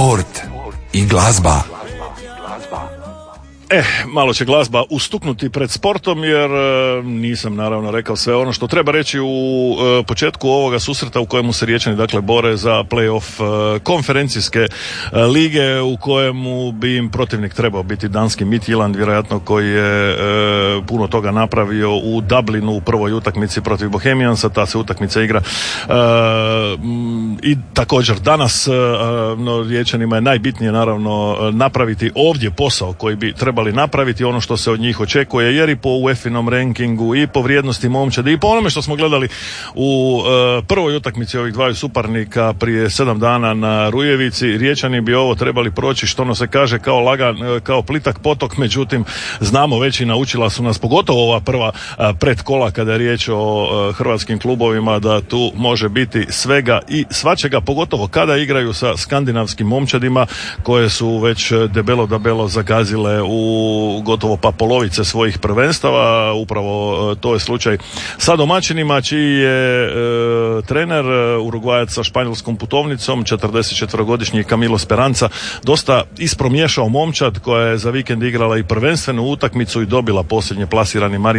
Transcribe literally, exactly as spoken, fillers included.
sport i glazba. Eh, malo će glazba ustuknuti pred sportom jer e, nisam naravno rekao sve ono što treba reći u e, početku ovoga susreta u kojemu se Riječani dakle bore za play-off e, konferencijske e, lige u kojemu bi im protivnik trebao biti danski Midtjylland vjerojatno koji je e, puno toga napravio u Dublinu u prvoj utakmici protiv Bohemiansa. Ta se utakmica igra e, m, i također danas e, no, Riječanima je najbitnije naravno napraviti ovdje posao koji bi trebao trebali napraviti ono što se od njih očekuje, jer i po U E F-inom rankingu i po vrijednosti momčadi i po onome što smo gledali u uh, prvoj utakmici ovih dvaju suparnika prije sedam dana na Rujevici, Riječani bi ovo trebali proći što ono se kaže kao lagan, kao plitak potok, međutim znamo već i naučila su nas pogotovo ova prva uh, predkola kada je riječ o uh, hrvatskim klubovima da tu može biti svega i svačega, pogotovo kada igraju sa skandinavskim momčadima koje su već debelo debelo zagazile u u gotovo pa polovice svojih prvenstava. Upravo e, to je slučaj sa domaćinima čiji je e, trener e, Urugvajac sa španjolskom putovnicom, četrdesetčetverogodišnji Camilo Speranza, dosta ispromiješao momčad koja je za vikend igrala i prvenstvenu utakmicu i dobila posljednje plasirani Marin